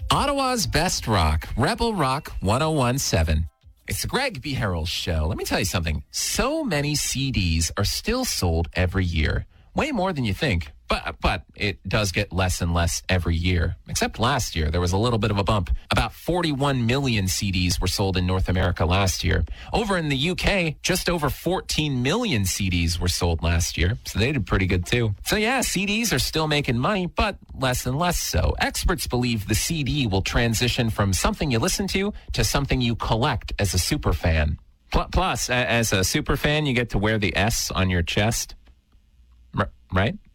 Ottawa's best rock, Rebel Rock 1017. It's the Greg B. Harrell Show. Let me tell you something. So many CDs are still sold every year. Way more than you think. But it does get less and less every year. Except last year, there was a little bit of a bump. About 41 million CDs were sold in North America last year. Over in the UK, just over 14 million CDs were sold last year. So they did pretty good too. So yeah, CDs are still making money, but less and less so. Experts believe the CD will transition from something you listen to something you collect as a super fan. Plus, as a super fan, you get to wear the S on your chest. Right?